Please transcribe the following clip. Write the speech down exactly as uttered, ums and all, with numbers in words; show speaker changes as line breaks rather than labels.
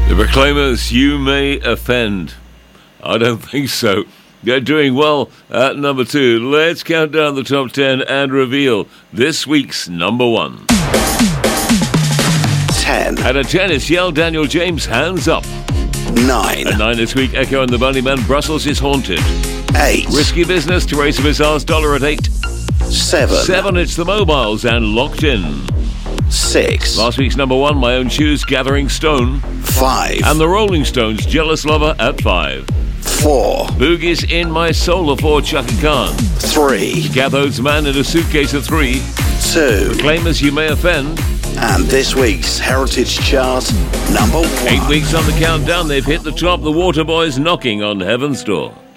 The Proclaimers, You May Offend. I don't think so. They're doing well at number two. Let's count down the top ten and reveal this week's number one.
ten.
At a ten, it's Yell Daniel James, Hands Up.
nine.
At nine this week, Echo and the Bunnymen, Brussels is Haunted.
eight.
Risky Business, Teresa Bizarre's Dollar at eight.
seven.
seven, it's The Mobiles and Locked In.
six.
Last week's number one, My Own Shoes, Gathering Stone.
five.
And the Rolling Stones, Jealous Lover at five.
four.
Boogie's In My Soul at four, Chaka Khan.
three.
Gatho's Man in a Suitcase at three.
two.
Proclaimers, You May Offend.
And this week's Heritage Chart, number one.
Eight weeks on the countdown, they've hit the top. The Waterboys knocking on heaven's door.